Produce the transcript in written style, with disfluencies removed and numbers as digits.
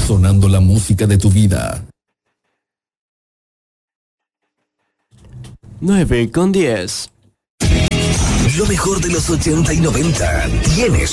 sonando la música de tu vida. 9:10. Lo mejor de los 80 y 90 tienes